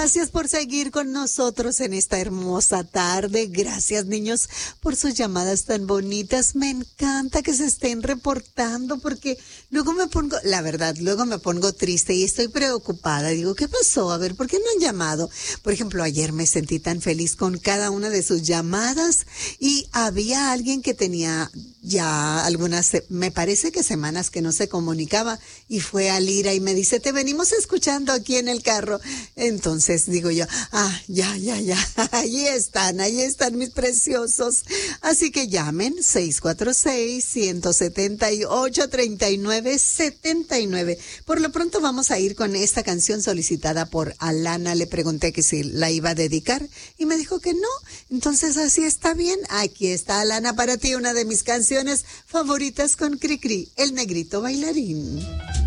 Gracias por seguir con nosotros en esta hermosa tarde. Gracias, niños, por sus llamadas tan bonitas. Me encanta que se estén reportando porque luego me pongo triste y estoy preocupada. Digo, ¿qué pasó? A ver, ¿por qué no han llamado? Por ejemplo, ayer me sentí tan feliz con cada una de sus llamadas y había alguien que tenía ya algunas, me parece que semanas que no se comunicaba y fue a Lira y me dice, te venimos escuchando aquí en el carro. Entonces digo yo, ya, ahí están mis preciosos. Así que llamen 646-178-3979. Por lo pronto vamos a ir con esta canción solicitada por Alana. Le pregunté que si la iba a dedicar y me dijo que no. Entonces así está bien. Aquí está, Alana, para ti una de mis canciones favoritas con Cricri, el negrito bailarín.